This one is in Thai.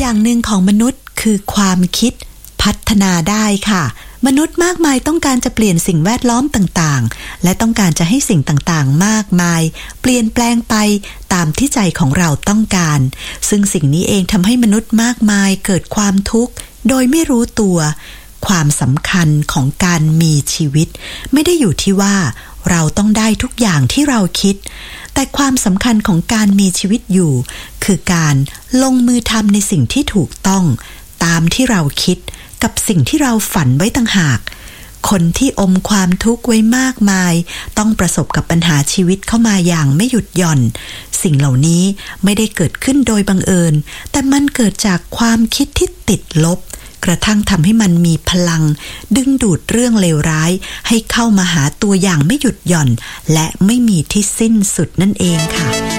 อย่างหนึ่งของมนุษย์คือความคิดพัฒนาได้ค่ะมนุษย์มากมายต้องการจะเปลี่ยนสิ่งแวดล้อมต่างๆและต้องการจะให้สิ่งต่างๆมากมายเปลี่ยนแปลงไปตามที่ใจของเราต้องการซึ่งสิ่งนี้เองทำให้มนุษย์มากมายเกิดความทุกข์โดยไม่รู้ตัวความสำคัญของการมีชีวิตไม่ได้อยู่ที่ว่าเราต้องได้ทุกอย่างที่เราคิดแต่ความสำคัญของการมีชีวิตอยู่คือการลงมือทำในสิ่งที่ถูกต้องตามที่เราคิดกับสิ่งที่เราฝันไว้ต่างหากคนที่อมความทุกข์ไว้มากมายต้องประสบกับปัญหาชีวิตเข้ามาอย่างไม่หยุดหย่อนสิ่งเหล่านี้ไม่ได้เกิดขึ้นโดยบังเอิญแต่มันเกิดจากความคิดที่ติดลบกระทั่งทำให้มันมีพลังดึงดูดเรื่องเลวร้ายให้เข้ามาหาตัวอย่างไม่หยุดหย่อนและไม่มีที่สิ้นสุดนั่นเองค่ะ